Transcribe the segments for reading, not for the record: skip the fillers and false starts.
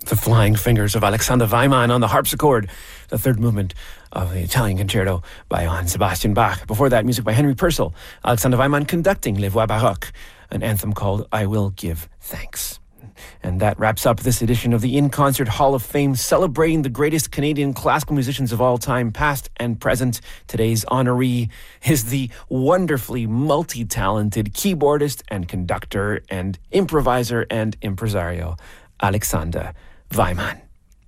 The flying fingers of Alexander Weimann on the harpsichord, the third movement of the Italian Concerto by Johann Sebastian Bach. Before that, music by Henry Purcell, Alexander Weimann conducting Les Voix Baroques, an anthem called I Will Give Thanks. And that wraps up this edition of the In Concert Hall of Fame, celebrating the greatest Canadian classical musicians of all time, past and present. Today's honoree is the wonderfully multi-talented keyboardist and conductor and improviser and impresario, Alexander Weimann.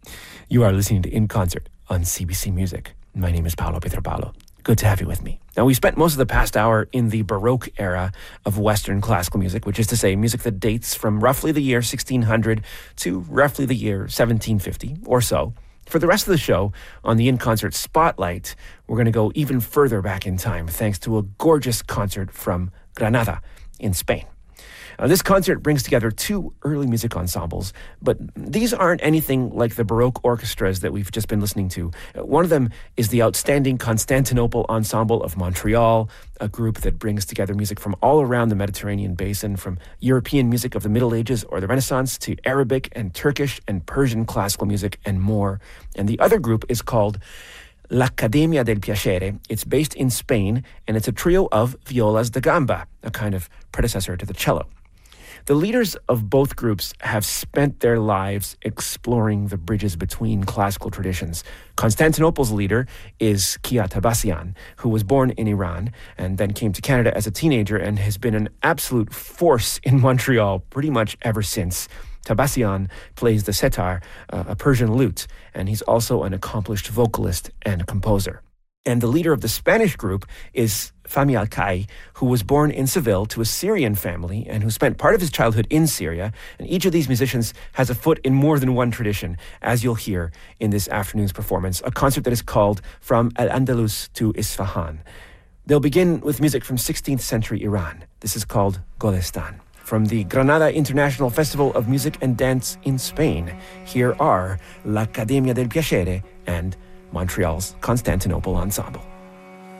You are listening to In Concert on CBC Music. My name is Paolo Pietropalo. Good to have you with me. Now, we spent most of the past hour in the Baroque era of Western classical music, which is to say music that dates from roughly the year 1600 to roughly the year 1750 or so. For the rest of the show, on the In Concert Spotlight, we're going to go even further back in time thanks to a gorgeous concert from Granada in Spain. This concert brings together two early music ensembles, but these aren't anything like the Baroque orchestras that we've just been listening to. One of them is the outstanding Constantinople Ensemble of Montreal, a group that brings together music from all around the Mediterranean basin, from European music of the Middle Ages or the Renaissance to Arabic and Turkish and Persian classical music and more. And the other group is called L'Accademia del Piacere. It's based in Spain, and it's a trio of violas da gamba, a kind of predecessor to the cello. The leaders of both groups have spent their lives exploring the bridges between classical traditions. Constantinople's leader is Kia Tabassian, who was born in Iran and then came to Canada as a teenager and has been an absolute force in Montreal pretty much ever since. Tabassian plays the setar, a Persian lute, and he's also an accomplished vocalist and composer. And the leader of the Spanish group is Fahmi Alkai, who was born in Seville to a Syrian family and who spent part of his childhood in Syria. And each of these musicians has a foot in more than one tradition, as you'll hear in this afternoon's performance, a concert that is called From Al-Andalus to Isfahan. They'll begin with music from 16th century Iran. This is called Golestan. From the Granada International Festival of Music and Dance in Spain, here are L'Accademia del Piacere and Montreal's Constantinople Ensemble.